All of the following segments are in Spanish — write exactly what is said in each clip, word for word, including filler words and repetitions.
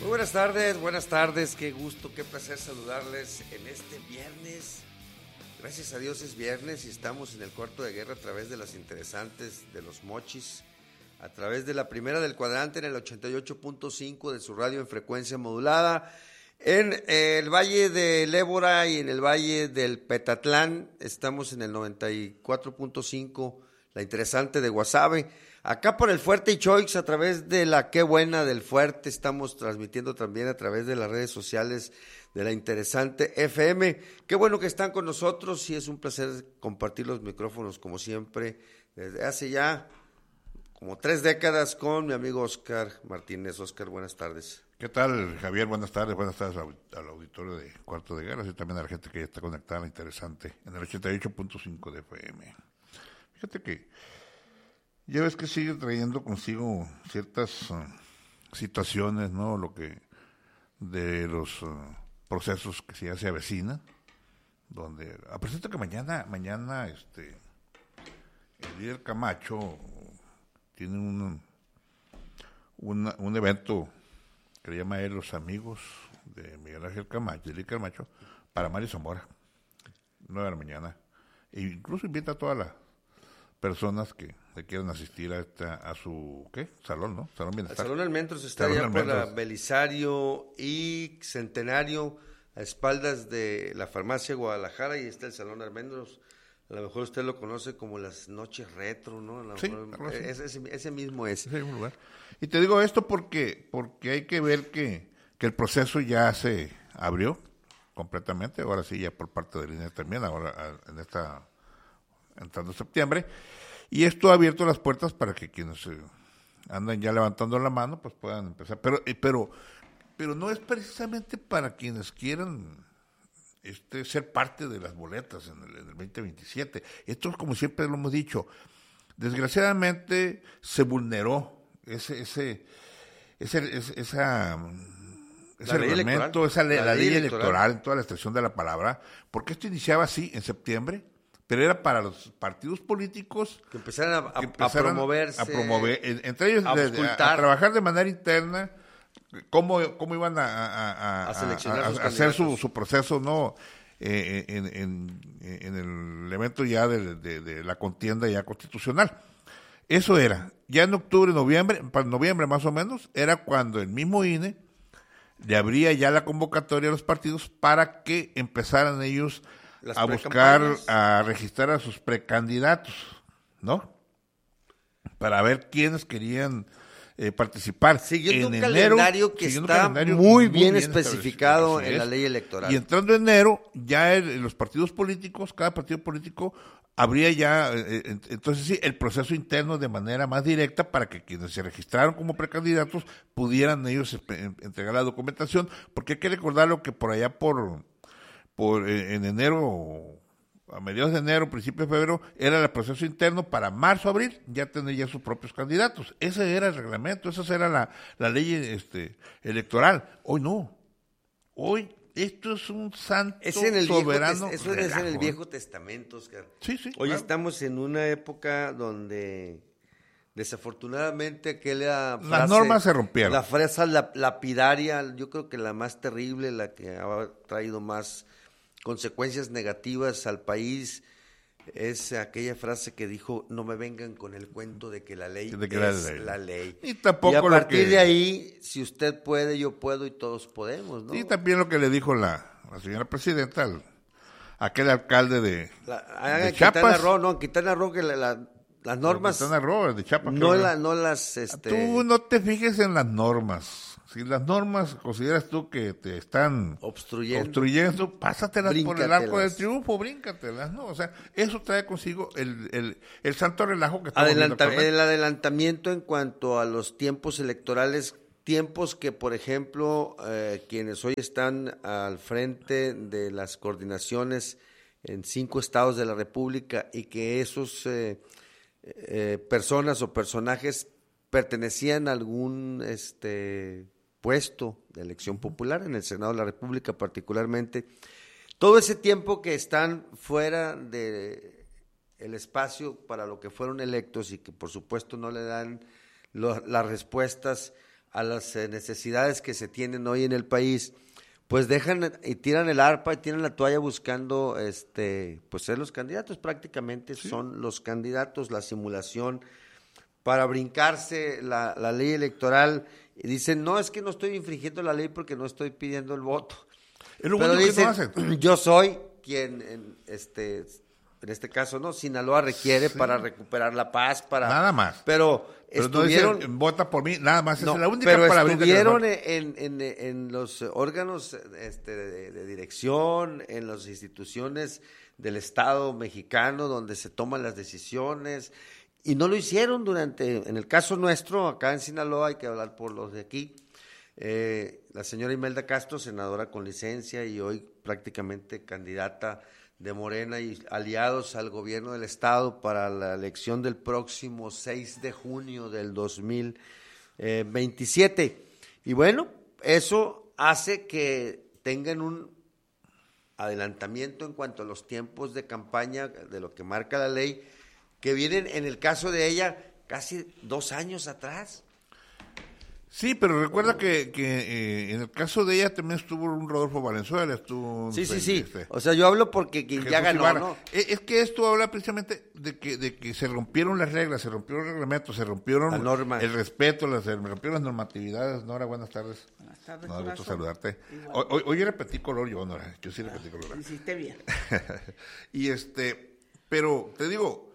Muy buenas tardes, buenas tardes, qué gusto, qué placer saludarles en este viernes. Gracias a Dios es viernes y estamos en el cuarto de guerra a través de las interesantes de los Mochis, a través de la primera del cuadrante en el ochenta y ocho punto cinco de su radio en frecuencia modulada. En el Valle del Ébora y en el Valle del Petatlán estamos en el noventa y cuatro punto cinco, la interesante de Guasave. Acá por el Fuerte y Choix, a través de la Qué Buena del Fuerte, estamos transmitiendo también a través de las redes sociales de la interesante F M. Qué bueno que están con nosotros y es un placer compartir los micrófonos como siempre, desde hace ya como tres décadas con mi amigo Oscar Martínez. Oscar, buenas tardes. ¿Qué tal, Javier? Buenas tardes, buenas tardes al auditorio de Cuarto de Guerra y también a la gente que ya está conectada a la interesante en el ochenta y ocho punto cinco de F M. Fíjate que ya ves que sigue trayendo consigo ciertas uh, situaciones, ¿no? Lo que de los uh, procesos que ya se avecinan, donde a presento que mañana, mañana este el líder Camacho tiene un un, un evento que le llama a él Los Amigos de Miguel Ángel Camacho, de Líder Camacho, para Mario Zamora, nueve de la mañana, e incluso invita a todas las personas que, que quieran asistir a esta, a su, ¿qué? Salón, ¿no? Salón Bienestar. El Salón Almendros está allá por la Belisario y Centenario, a espaldas de la Farmacia Guadalajara, y está el Salón Almendros. A lo mejor usted lo conoce como las noches retro, ¿no? A lo sí, mejor, ese, ese, ese mismo es. Ese mismo lugar. Y te digo esto porque, porque hay que ver que, que el proceso ya se abrió completamente, ahora sí ya por parte del I N E también, ahora en esta entrando septiembre, y esto ha abierto las puertas para que quienes eh, andan ya levantando la mano pues puedan empezar, pero eh, pero pero no es precisamente para quienes quieran este ser parte de las boletas en el, en el veinte veintisiete. Esto es como siempre lo hemos dicho, desgraciadamente se vulneró ese ese ese, ese esa ese reglamento, esa ley, la, la ley, ley electoral. electoral en toda la extensión de la palabra, porque esto iniciaba así en septiembre, pero era para los partidos políticos que empezaran a, que empezaran a promoverse, a promover, entre ellos a, a, a, a trabajar de manera interna, cómo, cómo iban a, a, a, a, seleccionar a, a hacer su, su proceso, no eh, en, en, en el evento ya de, de, de la contienda ya constitucional. Eso era, ya en octubre, noviembre, para noviembre más o menos, era cuando el mismo I N E le abría ya la convocatoria a los partidos para que empezaran ellos Las a buscar, a registrar a sus precandidatos, ¿no? Para ver quiénes querían eh, participar. Siguiendo en un enero, calendario que está calendario muy, muy bien, bien especificado en es. la ley electoral. Y entrando enero, ya el, los partidos políticos, cada partido político, habría ya, eh, entonces sí, el proceso interno de manera más directa para que quienes se registraron como precandidatos pudieran ellos entregar la documentación, porque hay que recordar lo que por allá por... por en enero, a mediados de enero, principios de febrero, era el proceso interno para marzo, abril, ya tener ya sus propios candidatos. Ese era el reglamento, esa era la, la ley este, electoral. Hoy no. Hoy esto es un santo es en el soberano viejo, Eso relajo, es en el Viejo Testamento, Oscar. Sí, sí. Hoy claro. estamos en una época donde desafortunadamente aquella frase, las normas se rompieron. La frase lapidaria, yo creo que la más terrible, la que ha traído más consecuencias negativas al país, es aquella frase que dijo: no me vengan con el cuento de que la ley de que es la ley. la ley. Y, tampoco y a partir que... de ahí, si usted puede, yo puedo y todos podemos, ¿no? Y también lo que le dijo la, la señora presidenta, al, aquel alcalde de, la, de Quintana Chiapas. Roo, no, Quintana Roo, que la, la, las normas... Quintana Roo, de Chiapas. No, la, no las... Este... Tú no te fijes en las normas. Si las normas consideras tú que te están obstruyendo, obstruyendo pásatelas por el arco del triunfo, bríncatelas, ¿no? O sea, eso trae consigo el, el, el santo relajo que estamos Adelanta, viendo. El adelantamiento en cuanto a los tiempos electorales, tiempos que, por ejemplo, eh, quienes hoy están al frente de las coordinaciones en cinco estados de la República y que esos eh, eh, personas o personajes pertenecían a algún este puesto de elección popular en el Senado de la República particularmente, todo ese tiempo que están fuera de el espacio para lo que fueron electos y que por supuesto no le dan lo, las respuestas a las eh, necesidades que se tienen hoy en el país, pues dejan y tiran el arpa y tiran la toalla buscando este pues ser los candidatos. Prácticamente sí. Son los candidatos, la simulación para brincarse la, la ley electoral. Y dicen, no, es que no estoy infringiendo la ley porque no estoy pidiendo el voto. Es lo Pero dicen, que no hacen. Yo soy quien, en este, en este caso, no, Sinaloa requiere sí. para recuperar la paz, para... Nada más. Pero, pero estuvieron... No dicen, vota por mí, nada más, no, es la única pero para estuvieron en, en, en los órganos este, de, de dirección, en las instituciones del Estado mexicano, donde se toman las decisiones... Y no lo hicieron durante, en el caso nuestro, acá en Sinaloa, hay que hablar por los de aquí, eh, la señora Imelda Castro, senadora con licencia y hoy prácticamente candidata de Morena y aliados al gobierno del Estado para la elección del próximo seis de junio del dos mil veintisiete. Y bueno, eso hace que tengan un adelantamiento en cuanto a los tiempos de campaña de lo que marca la ley, que vienen, en el caso de ella, casi dos años atrás. Sí, pero recuerda que, que eh, en el caso de ella también estuvo un Rodolfo Valenzuela, estuvo... Sí, sí, sí, este, o sea, yo hablo porque quien ya ganó, Ibarra. ¿no? Es, es que esto habla precisamente de que de que se rompieron las reglas, se rompieron los reglamentos, se rompieron la norma. El respeto, las, se rompieron las normatividades. Nora, buenas tardes. Buenas tardes, no, gusto saludarte. Igual. Hoy, hoy repetí color yo, Nora, yo sí repetí color. Lo hiciste bien. Y este, pero te digo...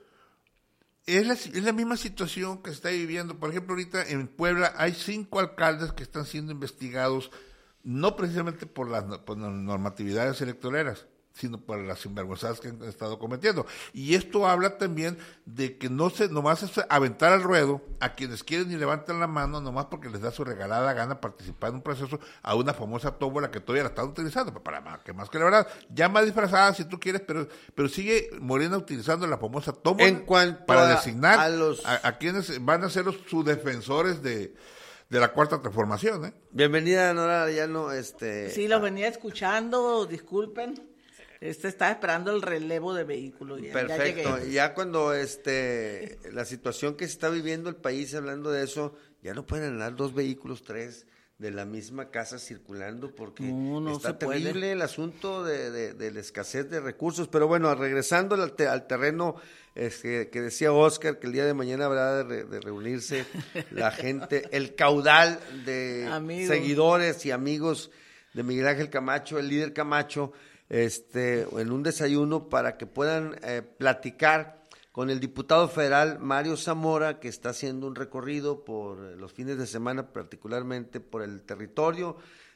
Es la, es la misma situación que se está viviendo. Por ejemplo, ahorita en Puebla hay cinco alcaldes que están siendo investigados, no precisamente por las, por las normatividades electorales, sino por las sinvergüenzas que han estado cometiendo. Y esto habla también de que no se nomás es aventar al ruedo a quienes quieren y levantan la mano nomás porque les da su regalada gana participar en un proceso a una famosa tómbola que todavía la están utilizando, para más que más que la verdad, ya más disfrazada si tú quieres, pero pero sigue Morena utilizando la famosa tómbola para a, designar a, los... a, a quienes van a ser los, sus defensores de de la cuarta transformación, ¿eh? Bienvenida, Nora Arellano, este... Sí, los venía escuchando, disculpen. Este estaba esperando el relevo de vehículos. Ya, Perfecto. Ya, ya cuando este la situación que se está viviendo el país, hablando de eso, ya no pueden andar dos vehículos, tres de la misma casa circulando porque no, no está terrible puede. El asunto de, de, de la escasez de recursos. Pero bueno, regresando al, te, al terreno este, que decía Oscar, que el día de mañana habrá de, re, de reunirse la gente, el caudal de amigos. Seguidores y amigos de Miguel Ángel Camacho, el líder Camacho, este, en un desayuno para que puedan eh, platicar con el diputado federal Mario Zamora, que está haciendo un recorrido por los fines de semana, particularmente por el territorio,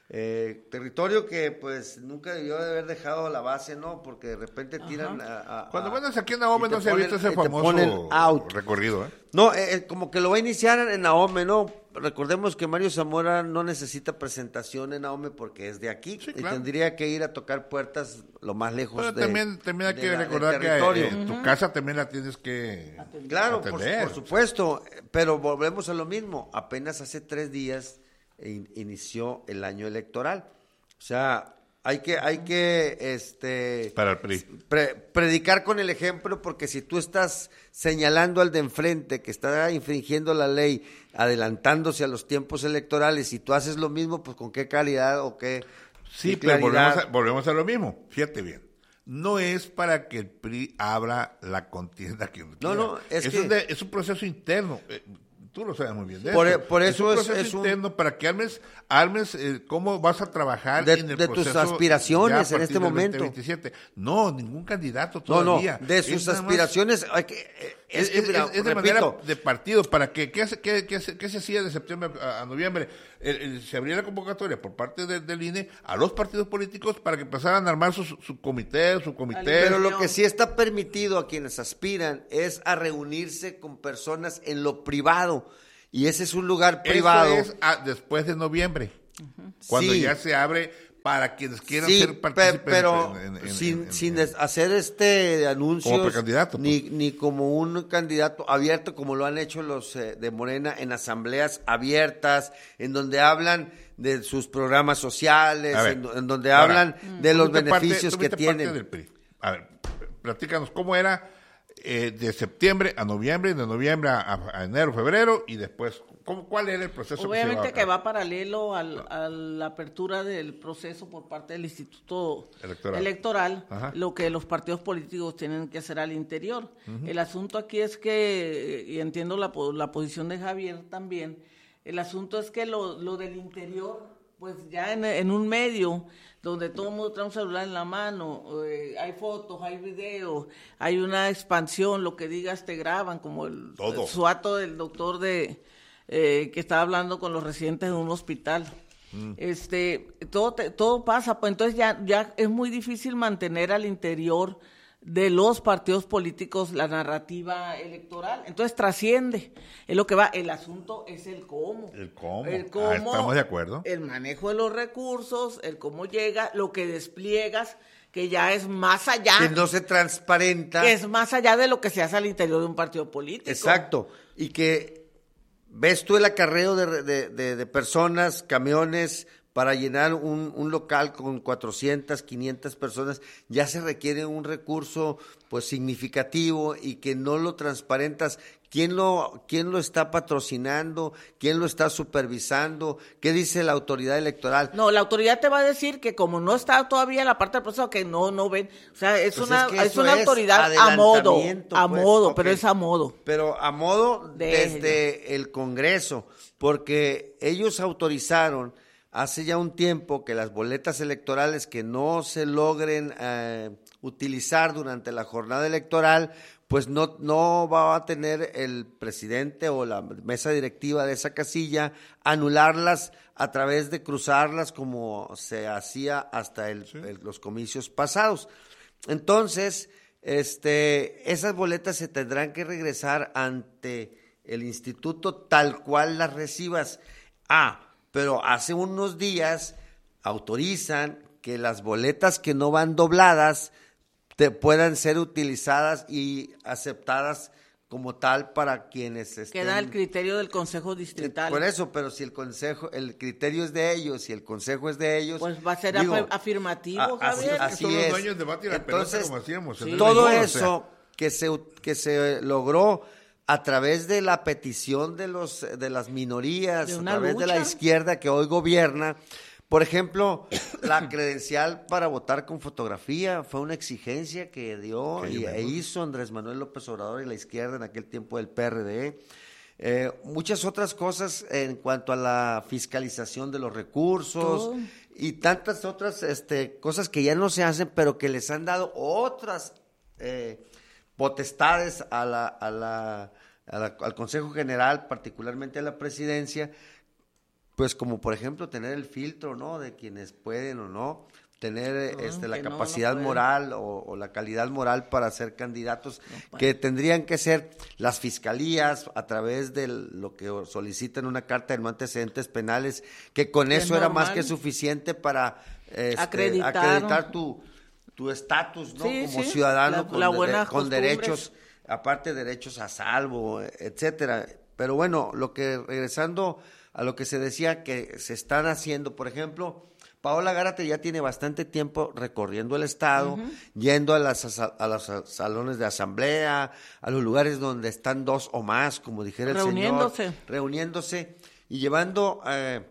eh, territorio que pues nunca debió de haber dejado la base, ¿no? Porque de repente tiran a, a, cuando vengas aquí en Ahome no se ha visto ese te famoso ponen out. recorrido, ¿eh? No, eh, como que lo va a iniciar en Ahome, ¿no? Recordemos que Mario Zamora no necesita presentación en Ahome porque es de aquí, sí, claro. Y tendría que ir a tocar puertas lo más lejos. Pero de, también, también hay que la, recordar que eh, uh-huh. tu casa también la tienes que atender. Claro, por, por supuesto, pero volvemos a lo mismo. Apenas hace tres días in, inició el año electoral. O sea, hay que, hay que este para el P R I. Pre, predicar con el ejemplo, porque si tú estás señalando al de enfrente que está infringiendo la ley, adelantándose a los tiempos electorales, y tú haces lo mismo, pues con qué calidad o qué sí, pero volvemos a, volvemos a lo mismo. Fíjate bien, no es para que el P R I abra la contienda que no, quiera. no, es, es, que, un de, es un proceso interno. Tú lo sabes muy bien. De por, eso. por eso es un proceso es, interno es un... para que armes, armes eh, cómo vas a trabajar de, en el de proceso. De tus aspiraciones en este momento. veinte veintisiete. No, ningún candidato todavía. No, no, de sus es aspiraciones. Más, hay que, es, es, mira, es, es de repito, manera de partido. ¿Para qué? ¿Qué, hace, qué, qué, qué se hacía de septiembre a, a noviembre? El, el, se abría la convocatoria por parte de, del I N E a los partidos políticos para que empezaran a armar su, su comité, su comité. Pero lo que sí está permitido a quienes aspiran es a reunirse con personas en lo privado. Y ese es un lugar privado. Eso es a, después de noviembre, uh-huh. cuando sí. ya se abre para quienes quieran sí, ser partícipes. Pero en, en, sin, en, sin en, hacer este anuncio, como precandidato, ni, pues. ni como un candidato abierto, como lo han hecho los eh, de Morena en asambleas abiertas, en donde hablan de sus programas sociales, ver, en, en donde ahora, hablan de los beneficios parte, que tienen. Del P R I. A ver, platícanos cómo era eh, de septiembre a noviembre, de noviembre a, a enero, febrero, y después ¿cómo, ¿cuál era el proceso? Obviamente que, que va paralelo al, a la apertura del proceso por parte del Instituto Electoral, electoral lo que los partidos políticos tienen que hacer al interior. Uh-huh. El asunto aquí es que, y entiendo la, la posición de Javier también, el asunto es que lo, lo del interior, pues ya en, en un medio donde todo el mundo trae un celular en la mano, eh, hay fotos, hay videos, hay una expansión, lo que digas te graban, como el, el suato del doctor de eh, que estaba hablando con los residentes de un hospital. Mm. Este, todo te, todo pasa, pues entonces ya, ya es muy difícil mantener al interior de los partidos políticos la narrativa electoral, entonces trasciende, es lo que va, el asunto es el cómo. El cómo, el cómo ah, estamos de acuerdo. El manejo de los recursos, el cómo llega, lo que despliegas, que ya es más allá. Que no se transparenta. Que es más allá de lo que se hace al interior de un partido político. Exacto, y que ves tú el acarreo de, de, de, de personas, camiones, para llenar un, un local con cuatrocientas, quinientas personas, ya se requiere un recurso pues significativo y que no lo transparentas. ¿Quién lo, quién lo está patrocinando? ¿Quién lo está supervisando? ¿Qué dice la autoridad electoral? No, la autoridad te va a decir que como no está todavía la parte del proceso, que no no ven, o sea, es pues una es, es una es autoridad a modo, a pues, modo, okay. pero es a modo. Pero a modo de desde ello. El Congreso, porque ellos autorizaron hace ya un tiempo que las boletas electorales que no se logren eh, utilizar durante la jornada electoral, pues no, no va a tener el presidente o la mesa directiva de esa casilla anularlas a través de cruzarlas como se hacía hasta el, sí. el, los comicios pasados. Entonces, este, esas boletas se tendrán que regresar ante el instituto tal cual las recibas. Ah, pero hace unos días autorizan que las boletas que no van dobladas te puedan ser utilizadas y aceptadas como tal para quienes estén. Queda el criterio del Consejo Distrital. Por eso, pero si el consejo, el criterio es de ellos y el consejo es de ellos. Pues va a ser digo, afirmativo, a, Javier. Así, así son es. Los dueños de bate y la Entonces, pelota como hacíamos. Sí, todo mejor, eso o sea. que se que se logró a través de la petición de los de las minorías, de a través lucha. de la izquierda que hoy gobierna. Por ejemplo, la credencial para votar con fotografía fue una exigencia que dio y, e hizo Andrés Manuel López Obrador y la izquierda en aquel tiempo del P R D. Eh, muchas otras cosas en cuanto a la fiscalización de los recursos oh. y tantas otras este, cosas que ya no se hacen, pero que les han dado otras eh, potestades a la, a la, a la, al Consejo General, particularmente a la presidencia, pues como por ejemplo tener el filtro, ¿no? De quienes pueden o no, tener no, este, la capacidad no, no moral o, o la calidad moral para ser candidatos, no que tendrían que ser las fiscalías a través de lo que solicitan una carta de no antecedentes penales, que con que eso normal. Era más que suficiente para este, acreditar, acreditar tu tu estatus, ¿no? Sí, como sí. ciudadano la, con, la de, con derechos, aparte derechos a salvo, etcétera. Pero bueno, lo que regresando a lo que se decía que se están haciendo, por ejemplo, Paola Gárate ya tiene bastante tiempo recorriendo el estado, uh-huh. yendo a, las, a los salones de asamblea, a los lugares donde están dos o más, como dijera el reuniéndose. señor, reuniéndose y llevando eh,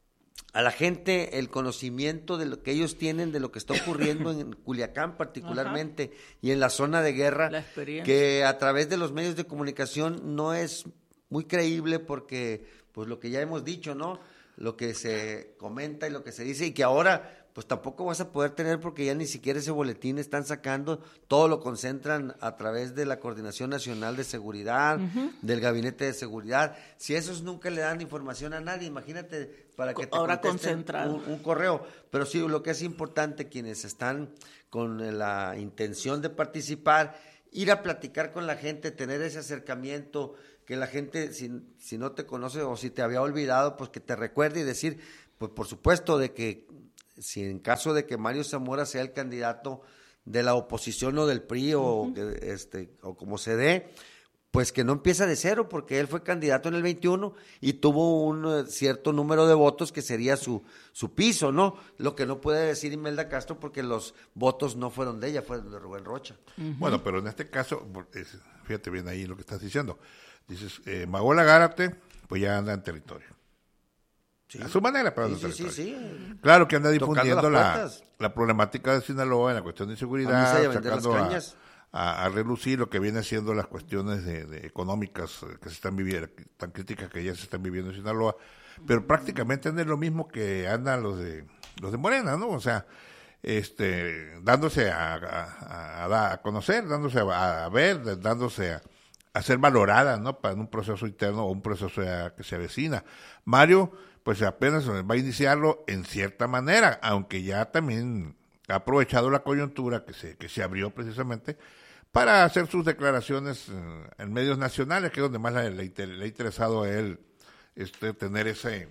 a la gente el conocimiento de lo que ellos tienen, de lo que está ocurriendo en Culiacán particularmente uh-huh. y en la zona de guerra, la experiencia. Que a través de los medios de comunicación no es muy creíble porque, pues lo que ya hemos dicho, ¿no? Lo que se comenta y lo que se dice y que ahora pues tampoco vas a poder tener porque ya ni siquiera ese boletín están sacando, todo lo concentran a través de la Coordinación Nacional de Seguridad, uh-huh. del Gabinete de Seguridad. Si esos nunca le dan información a nadie, imagínate para que te ahora contesten un, un correo. Pero sí, lo que es importante, quienes están con la intención de participar, ir a platicar con la gente, tener ese acercamiento, que la gente, si, si no te conoce o si te había olvidado, pues que te recuerde y decir, pues por supuesto de que si en caso de que Mario Zamora sea el candidato de la oposición o del P R I uh-huh. o, que, este, o como se dé, pues que no empieza de cero, porque él fue candidato en el veintiuno y tuvo un uh, cierto número de votos que sería su, su piso, ¿no? Lo que no puede decir Imelda Castro porque los votos no fueron de ella, fueron de Rubén Rocha. Uh-huh. Bueno, pero en este caso, fíjate bien ahí lo que estás diciendo. Dices, eh, Paola Gárate pues ya anda en territorio. Sí. A su manera, pero sí, anda en sí, territorio. sí, sí. Claro que anda Tocando difundiendo las la, puertas. la problemática de Sinaloa en la cuestión de A inseguridad, misa y a vender las sacando a, cañas. a, a relucir lo que viene siendo las cuestiones de, de económicas eh, que se están viviendo, tan críticas que ya se están viviendo en Sinaloa, pero prácticamente anda lo mismo que andan los de los de Morena, ¿no? O sea, este, dándose a, a, a, a conocer, dándose a, a ver, dándose a, a ser valorada, ¿no? Para un proceso interno o un proceso ya que se avecina. Mario, pues apenas va a iniciarlo en cierta manera, aunque ya también ha aprovechado la coyuntura que se que se abrió precisamente para hacer sus declaraciones en, en medios nacionales, que es donde más le, le, le ha interesado a él este tener ese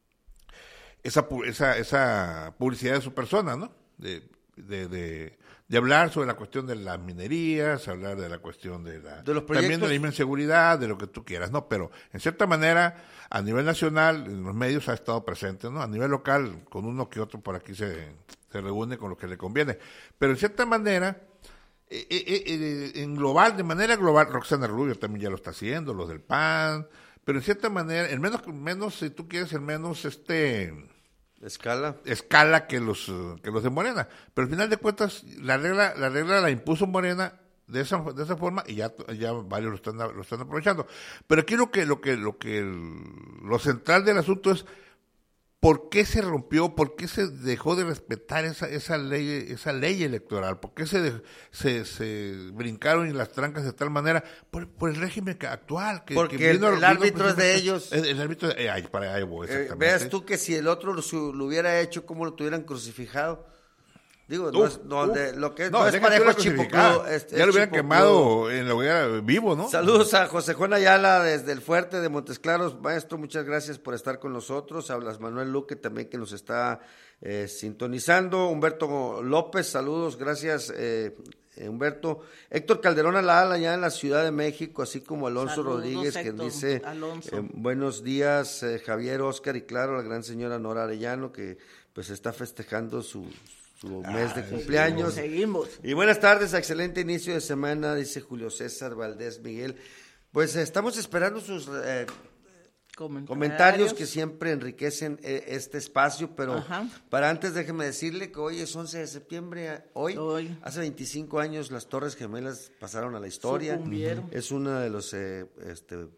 esa esa esa publicidad de su persona, ¿no? De, de, de, de hablar sobre la cuestión de las minerías, hablar de la cuestión de la de los también de la misma inseguridad, de lo que tú quieras, ¿no? Pero en cierta manera, a nivel nacional, en los medios ha estado presente, ¿no? A nivel local, con uno que otro por aquí se, se reúne con lo que le conviene. Pero en cierta manera, eh, eh, eh, en global, de manera global, Roxana Rubio también ya lo está haciendo, los del P A N, pero en cierta manera, el menos, menos si tú quieres, el menos este... Escala. escala que los que los de Morena, pero al final de cuentas la regla la regla la impuso Morena de esa de esa forma y ya ya varios lo están lo están aprovechando. Pero aquí lo que lo que lo que el, lo central del asunto es ¿por qué se rompió? ¿Por qué se dejó de respetar esa esa ley esa ley electoral? ¿Por qué se de, se, se brincaron en las trancas de tal manera? Por, por el régimen actual. Que, Porque que vino, el, el vino árbitro es de ellos. El, el árbitro, eh, ay, para allá voy, Eh, veas tú que si el otro lo, su, lo hubiera hecho, ¿cómo lo tuvieran crucificado? Digo, no Uf, es, no, uf. de, lo que No, no es deja parejo tú la es chipocludo. crucificada. Es, Ya es lo hubieran chipocludo. quemado en la hoguera vivo, ¿no? Saludos a José Juan Ayala desde el Fuerte de Montes Claros. Maestro, muchas gracias por estar con nosotros. Hablas Manuel Luque también que nos está eh, sintonizando. Humberto López, saludos, gracias eh, Humberto. Héctor Calderón Alal allá en la Ciudad de México, así como Alonso Saludos, Rodríguez, Héctor, que dice Alonso. eh, buenos días, eh, Javier, Oscar y claro, la gran señora Nora Arellano, que pues está festejando su... su mes de cumpleaños. Seguimos. Y buenas tardes, excelente inicio de semana, dice Julio César Valdés Miguel. Pues eh, estamos esperando sus eh, Comentarios. comentarios que siempre enriquecen eh, este espacio, pero Ajá. para antes déjeme decirle que hoy es once de septiembre, hoy, Hoy. hace veinticinco años las Torres Gemelas pasaron a la historia. Sucumbieron. Es una de las eh, este,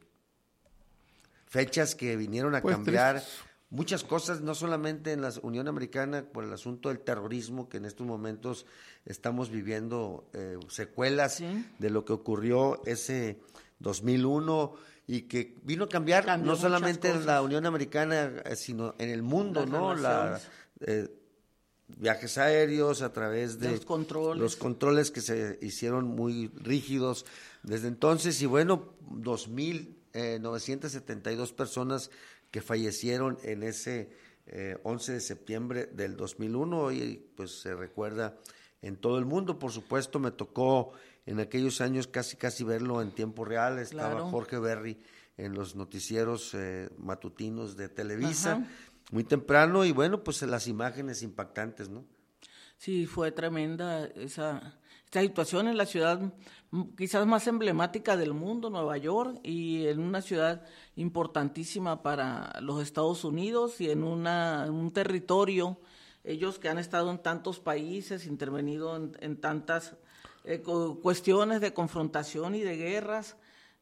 fechas que vinieron a Pues, cambiar tristes. muchas cosas, no solamente en la Unión Americana, por el asunto del terrorismo, que en estos momentos estamos viviendo eh, secuelas Sí. de lo que ocurrió ese dos mil uno y que vino a cambiar Cambió no muchas solamente en cosas. la Unión Americana, eh, sino en el mundo, Las ¿no? La, relaciones. eh, viajes aéreos a través de Los controles. los controles que se hicieron muy rígidos desde entonces y bueno, dos mil novecientas setenta y dos personas que fallecieron en ese eh, once de septiembre del dos mil uno y pues se recuerda en todo el mundo. Por supuesto, me tocó en aquellos años casi casi verlo en tiempo real. Estaba Claro. Jorge Berry en los noticieros eh, matutinos de Televisa, Ajá. muy temprano y bueno, pues las imágenes impactantes, ¿no? Sí, fue tremenda esa, esta situación en la ciudad mm, quizás más emblemática del mundo, Nueva York, y en una ciudad importantísima para los Estados Unidos y en, una, en un territorio, ellos que han estado en tantos países, intervenido en, en tantas eh, cu- cuestiones de confrontación y de guerras,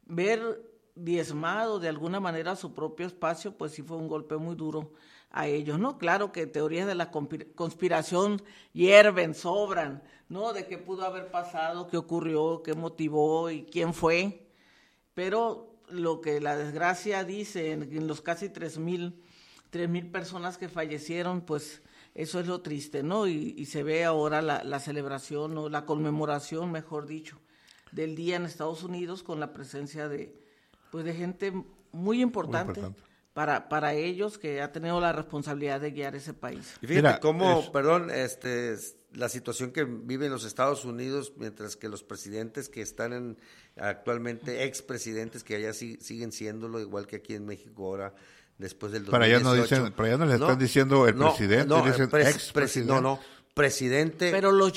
ver diezmado de alguna manera su propio espacio, pues sí fue un golpe muy duro a ellos, ¿no? Claro que teorías de la conspir- conspiración hierven, sobran, ¿no? De qué pudo haber pasado, qué ocurrió, qué motivó y quién fue, pero lo que la desgracia dice en, en los casi tres mil, tres mil personas que fallecieron, pues eso es lo triste, ¿no? Y, y se ve ahora la, la celebración o la conmemoración, mejor dicho, del día en Estados Unidos con la presencia de, pues, de gente muy importante, Muy importante. para para ellos que ha tenido la responsabilidad de guiar ese país. Y fíjate Mira, cómo, es- perdón, este, es la situación que viven los Estados Unidos, mientras que los presidentes que están en, actualmente, expresidentes que allá sí- siguen siéndolo, igual que aquí en México ahora, después del Para allá no dos mil dieciocho. dicen- para allá no le están diciendo el presidente, no, dicen pres- expresidente. presi- No, no, presidente. Pero los